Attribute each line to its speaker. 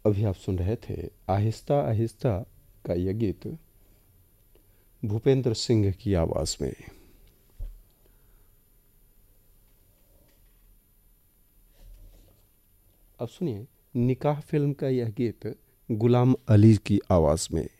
Speaker 1: अभी आप सुन रहे थे आहिस्ता आहिस्ता का यह गीत भूपेंद्र सिंह की आवाज में। अब सुनिए निकाह फिल्म का यह गीत गुलाम अली की आवाज में।